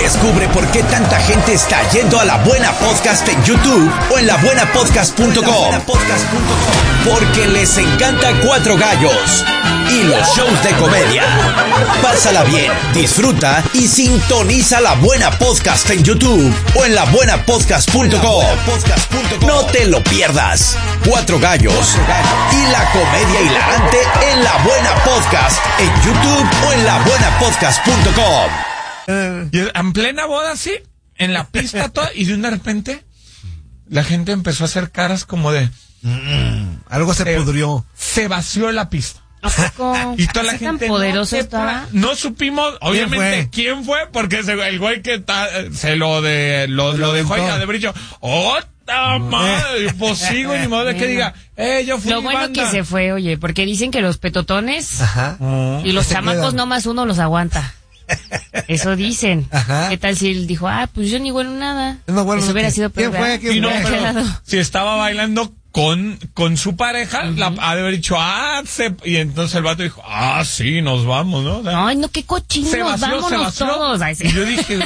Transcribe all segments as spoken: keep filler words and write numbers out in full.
Descubre por qué tanta gente está yendo a La Buena Podcast en YouTube o en la buena podcast punto com. Porque les encanta Cuatro Gallos y los shows de comedia. Pásala bien, disfruta y sintoniza La Buena Podcast en YouTube o en la buena podcast punto com. No te lo pierdas. Cuatro Gallos y la comedia hilarante en La Buena Podcast en YouTube o en la buena podcast punto com. Y en plena boda, sí, en la pista toda, y de un de repente la gente empezó a hacer caras como de mm, algo se, se pudrió. Se vació la pista. Y toda la gente tan poderoso no, estaba. No supimos, obviamente, ¿quién fue? ¿Quién fue? Porque ese, el güey que ta, se lo de lo, lo, lo dejó ahí a de brillo. ¡Oh, madre! Pues sí, güey, ni modo de que diga, eh, yo fui Lo bueno banda. Que se fue, oye, porque dicen que los petotones Ajá. y los se chamacos quedan. nomás uno los aguanta. Eso dicen. Ajá. ¿Qué tal si él dijo, ah, pues yo ni bueno nada? No, bueno, Eso hubiera ¿quién- sido quién peor. fue? ¿verdad? ¿Quién Y no, fue? pero Quedado. si estaba bailando con, con su pareja, uh-huh. la, ha de haber dicho, ah, se, y entonces el vato dijo, ah, sí, nos vamos, ¿no? O sea, Ay, no, qué cochinos, se vació, vámonos se vació. todos. Ay, sí. Y yo dije,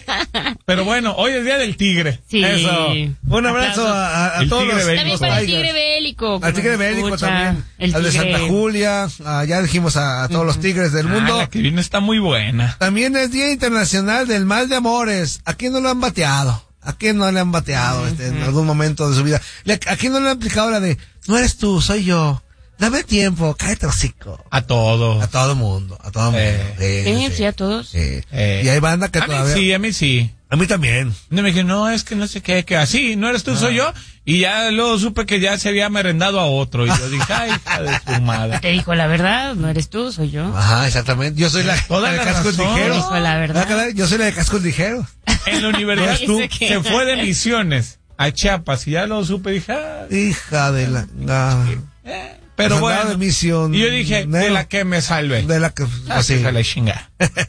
pero bueno, hoy es Día del Tigre. Sí. Eso. Un abrazo Aplausos. a, a, a El todos tigre los, bélico. También los para el Tigers. tigre bélico. Al que tigre nos bélico escucha. también. El Al de tigre. Santa Julia. Ah, ya dijimos a, a todos los tigres del Ah, mundo. la que viene está muy buena. También es Día Internacional del Mal de Amores. ¿A quién no lo han bateado? ¿A quién no le han bateado este, en algún momento de su vida? Le- ¿A quién no le han aplicado la de, no eres tú, soy yo? Dame tiempo, cállate hocico. A todo. A todo mundo, a todo mundo. Eh. Sí, Sí, sí. sí, a todos. Sí. Eh. Y hay banda que A mí todavía... sí, a mí sí. A mí también. No me dije, no, es que no sé qué, que así, no eres tú, Ah. soy yo. Y ya luego supe que ya se había merendado a otro. Y yo dije, ay, hija de su madre. Te dijo la verdad, no eres tú, soy yo. Ajá, exactamente. Yo soy la, Toda la de la cascos razón. ligeros. Dijo la verdad. Ah, caray, yo soy la de cascos ligeros. En la universidad Dice tú que- se fue de misiones a Chiapas y ya lo supe, dije, ah, Hija de la... ah, eh, pero pues andaba bueno. de misión. Y yo dije, de la que me salve. De la que... Ah, así. sí, se la chinga.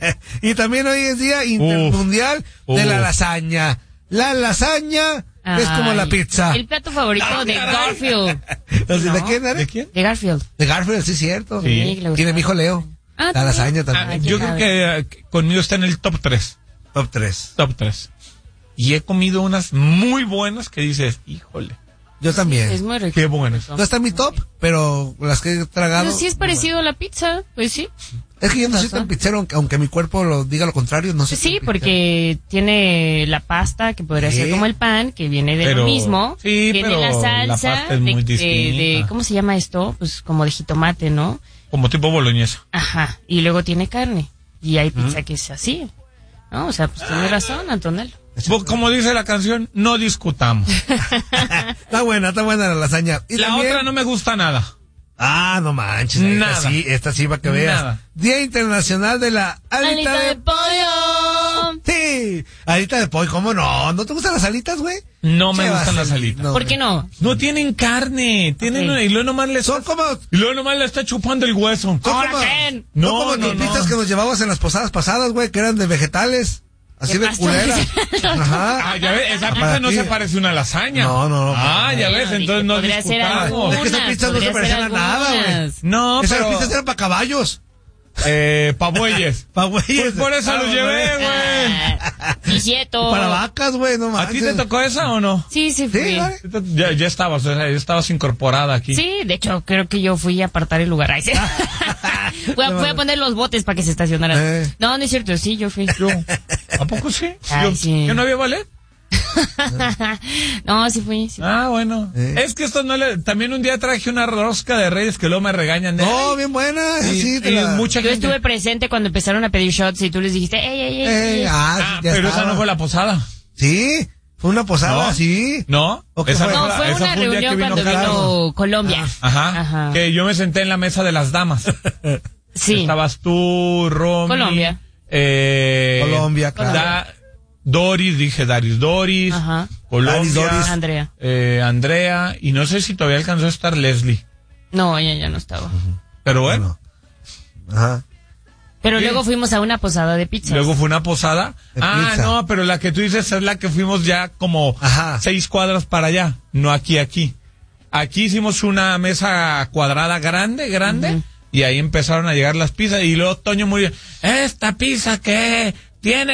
Y también hoy es Día Intermundial Uf. de la Uf. lasaña. La lasaña es como la Ay, pizza. El plato favorito Ah, de caray. Garfield. Entonces, ¿de ¿no? quién era? ¿De quién? De Garfield. De Garfield, sí, cierto. Sí. Sí, le Tiene gustaba. mi hijo Leo. Ah, La ¿también? lasaña Ah, también. yo creo sabe. que eh, conmigo está en el top tres. Top tres. Top tres. Y he comido unas muy buenas que dices, híjole, Yo también. Es muy rico. qué buenas. No está en mi top, pero las que he tragado. Pero sí es parecido a la pizza, pues sí. Es que yo no soy Pasa. tan pizzero, aunque, aunque mi cuerpo lo diga lo contrario, no soy Sí, tan pizzero. porque tiene la pasta, que podría Sí. ser como el pan, que viene de Pero- lo mismo. sí, tiene pero la la salsa pasta es muy de, de, distinta. de- ¿cómo se llama esto? Pues como de jitomate, ¿no? Como tipo boloñesa. Ajá. Y luego tiene carne. Y hay pizza que es así. ¿No? O sea, pues tiene razón, Antonello. Pues, como dice la canción, no discutamos. Está buena, está buena la lasaña. Y La también- otra no me gusta nada. Ah, no manches. Nada. Esta sí, esta sí, para que veas. Nada. Día Internacional de la alita, ¡Alita de... de pollo! Sí, alita de pollo, ¿cómo no? ¿No te gustan las alitas, güey? No me Che, gustan vas las a- alitas. no. ¿Por qué no? No tienen carne, tienen Ok. y luego nomás le Son está, como... y luego nomás le está chupando el hueso. Son Ahora, como, ¿qué? No, son como no, tortitas no. que nos llevabas en las posadas pasadas, güey, que eran de vegetales. Así ¿Qué de pasó? culera. Ajá. Ah, ya ves, esa Para pizza no ti. se parece a una lasaña. No, no, no. Ah, ya Bueno, ves, dije, entonces no podría ser discutamos. algunas, Es que esas pizzas no se podría parecían ser a nada, güey. algunas. No, Esas pero pizzas eran para caballos. eh, pa' bueyes. Pa' güeyes. Pues por eso Ah, los llevé, güey. Ah, Billeto. Para vacas, güey, no ¿A manches. ti te tocó esa o no? Sí, sí, Sí, fui. vale. Ya, ya estabas, o sea, ya estabas incorporada aquí. Sí, de hecho, creo que yo fui a apartar el lugar. Ay, sí. Fui a, fui a poner los botes para que se estacionaran. Eh. No, no es cierto, sí, yo fui. Yo, ¿a poco sí? Ay, yo, sí. ¿Yo no había ballet? No, sí fui. Sí. Ah, bueno. Eh. Es que esto no le... También un día traje una rosca de Reyes que luego me regañan. de, No, "Ay". bien buena. Y, Sí, te y la... mucha Yo gente... estuve presente cuando empezaron a pedir shots y tú les dijiste, ey, ey, ey. Eh, ey". ah, Ah, sí, ya pero estaba. esa no fue la posada. Sí, fue una posada, ¿No? sí. ¿No? ¿O qué Esa fue? No, la- fue esa una un día que reunión cuando Carlos. vino Colombia. Ajá, Ajá. Que yo me senté en la mesa de las damas. Sí. Estabas tú, Romy. Colombia. Eh, Colombia, claro. Da- Doris, dije Daris Doris. Ajá. Colombia. Daris Doris. Andrea. eh, Andrea. Y no sé si todavía alcanzó a estar Leslie. No, ella ya no estaba. Pero bueno. Bueno. Ajá. Pero ¿Qué? luego fuimos a una posada de pizza. Luego fue una posada. De Ah, pizza. no, pero la que tú dices es la que fuimos ya como Ajá. seis cuadras para allá. No aquí, aquí. Aquí hicimos una mesa cuadrada grande, grande. Ujú. Y ahí empezaron a llegar las pizzas. Y luego Toño murió. ¿Esta pizza qué? Tiene